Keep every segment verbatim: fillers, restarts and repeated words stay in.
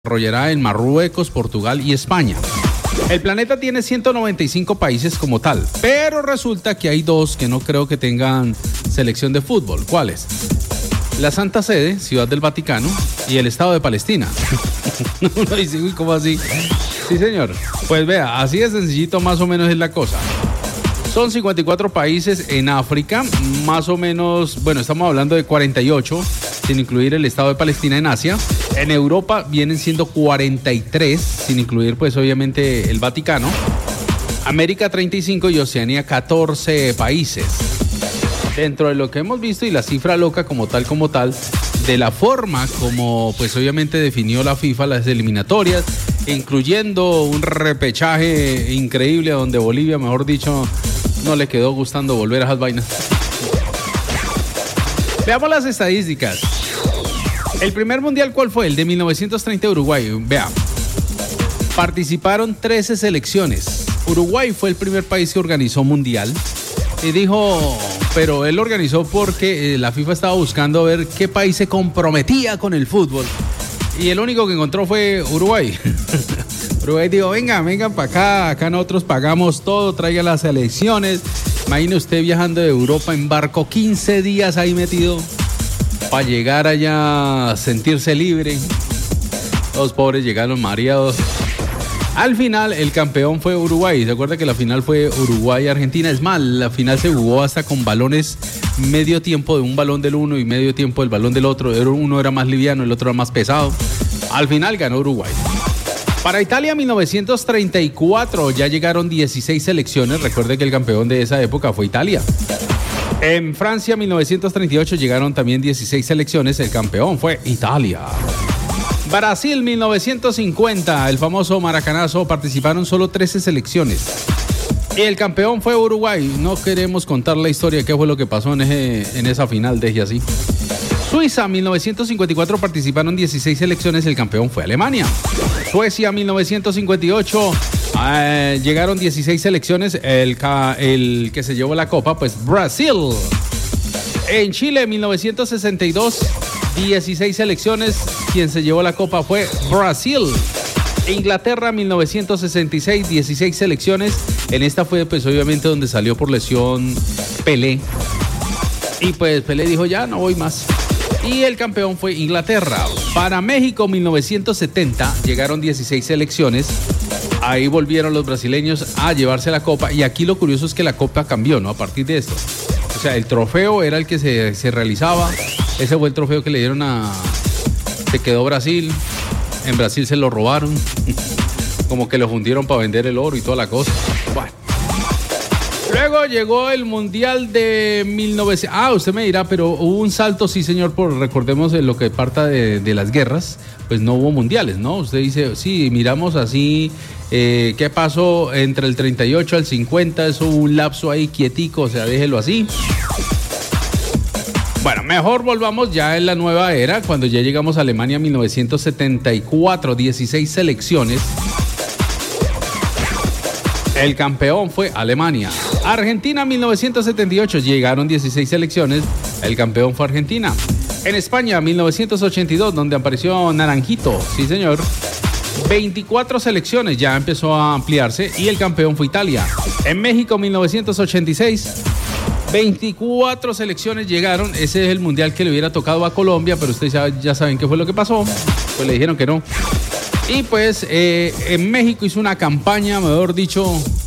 desarrollará en Marruecos, Portugal y España. El planeta tiene ciento noventa y cinco países como tal, pero resulta que hay dos que no creo que tengan selección de fútbol. ¿Cuáles? La Santa Sede, Ciudad del Vaticano, y el Estado de Palestina. Uno dice, uy, ¿cómo así? Sí, señor. Pues vea, así de sencillito más o menos es la cosa. Son cincuenta y cuatro países en África, más o menos, bueno, estamos hablando de cuarenta y ocho, sin incluir el Estado de Palestina en Asia. En Europa vienen siendo cuarenta y tres, sin incluir pues obviamente el Vaticano. América treinta y cinco y Oceanía catorce países. Dentro de lo que hemos visto y la cifra loca como tal, como tal, de la forma como pues obviamente definió la FIFA las eliminatorias, incluyendo un repechaje increíble donde Bolivia, mejor dicho, no le quedó gustando volver a esas vainas. Veamos las estadísticas. El primer mundial, ¿cuál fue? El de mil novecientos treinta, Uruguay. Vea, participaron trece selecciones. Uruguay fue el primer país que organizó mundial. Y dijo, pero él lo organizó porque la FIFA estaba buscando ver qué país se comprometía con el fútbol. Y el único que encontró fue Uruguay. Uruguay dijo, venga, vengan para acá, acá nosotros pagamos todo, traigan las selecciones. Imagine usted viajando de Europa en barco, quince días ahí metido, para llegar allá a sentirse libre. Los pobres llegaron mareados. Al final, el campeón fue Uruguay. ¿Se acuerda que la final fue Uruguay-Argentina? Es más, la final se jugó hasta con balones medio tiempo de un balón del uno y medio tiempo del balón del otro. Uno era más liviano, el otro era más pesado. Al final ganó Uruguay. Para Italia, mil novecientos treinta y cuatro, ya llegaron dieciséis selecciones. Recuerde que el campeón de esa época fue Italia. En Francia, mil novecientos treinta y ocho, llegaron también dieciséis selecciones. El campeón fue Italia. Brasil, mil novecientos cincuenta, el famoso maracanazo, participaron solo trece selecciones. Y el campeón fue Uruguay. No queremos contar la historia de qué fue lo que pasó en, ese, en esa final, deje así. Suiza, mil novecientos cincuenta y cuatro, participaron dieciséis selecciones, el campeón fue Alemania. Suecia, mil novecientos cincuenta y ocho, eh, llegaron dieciséis selecciones, el, el que se llevó la copa, pues Brasil. En Chile, mil novecientos sesenta y dos, dieciséis selecciones, quien se llevó la copa fue Brasil. Inglaterra, mil novecientos sesenta y seis, dieciséis selecciones, en esta fue pues obviamente donde salió por lesión Pelé. Y pues Pelé dijo, ya no voy más. Y el campeón fue Inglaterra. Para México, mil novecientos setenta, llegaron dieciséis selecciones. Ahí volvieron los brasileños a llevarse la copa. Y aquí lo curioso es que la copa cambió, ¿no? A partir de esto. O sea, el trofeo era el que se, se realizaba. Ese fue el trofeo que le dieron a... Se quedó Brasil. En Brasil se lo robaron. Como que lo fundieron para vender el oro y toda la cosa. Bueno. Luego llegó el Mundial de mil novecientos... Ah, usted me dirá, pero hubo un salto, sí señor, por recordemos lo que parta de, de las guerras, pues no hubo mundiales, ¿no? Usted dice, sí, miramos así, eh, ¿qué pasó entre el treinta y ocho al cincuenta? Eso hubo un lapso ahí quietico, o sea, déjelo así. Bueno, mejor volvamos ya en la nueva era, cuando ya llegamos a Alemania, mil novecientos setenta y cuatro, dieciséis selecciones. El campeón fue Alemania. Argentina, mil novecientos setenta y ocho, llegaron dieciséis selecciones, el campeón fue Argentina. En España, mil novecientos ochenta y dos, donde apareció Naranjito, sí señor, veinticuatro selecciones, ya empezó a ampliarse y el campeón fue Italia. En México, mil novecientos ochenta y seis, veinticuatro selecciones llegaron, ese es el mundial que le hubiera tocado a Colombia, pero ustedes ya, ya saben qué fue lo que pasó, pues le dijeron que no. Y pues eh, en México hizo una campaña, mejor dicho,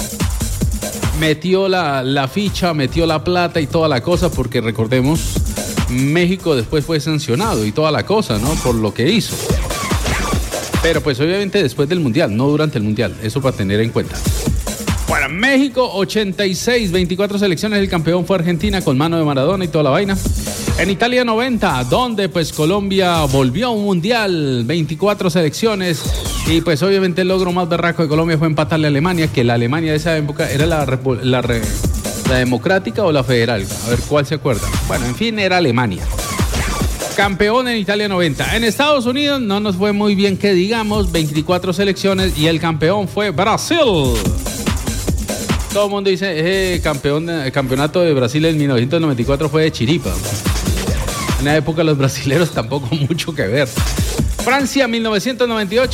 metió la, la ficha, metió la plata y toda la cosa, porque recordemos, México después fue sancionado y toda la cosa, ¿no? Por lo que hizo. Pero pues obviamente después del Mundial, no durante el Mundial, eso para tener en cuenta. Bueno, México ochenta y seis, veinticuatro selecciones, el campeón fue Argentina con mano de Maradona y toda la vaina. En Italia noventa, donde pues Colombia volvió a un mundial, veinticuatro selecciones y pues obviamente el logro más berraco de Colombia fue empatarle a Alemania, que la Alemania de esa época era la, la, la, la democrática o la federal, a ver cuál se acuerda. Bueno, en fin, era Alemania. Campeón en Italia noventa. En Estados Unidos no nos fue muy bien que digamos, veinticuatro selecciones y el campeón fue Brasil. Todo el mundo dice, ese campeón, el campeonato de Brasil en mil novecientos noventa y cuatro fue de chiripa. En la época los brasileros tampoco mucho que ver. Francia, mil novecientos noventa y ocho.